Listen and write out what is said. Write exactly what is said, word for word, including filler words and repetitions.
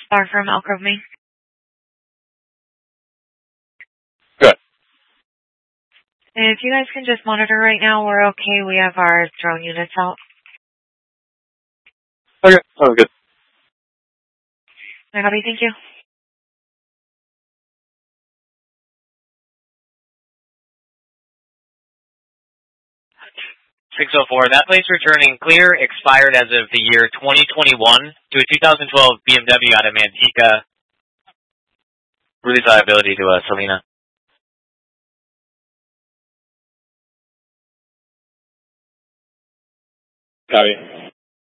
Star from Elk Grove, Maine. Good. If you guys can just monitor right now, we're okay. We have our drone units out. Okay, sounds good. I copy, thank you. six oh four, that plate's returning clear, expired as of the year twenty twenty-one to a two thousand twelve B M W out of Manteca. Release liability to uh, Selena. Copy.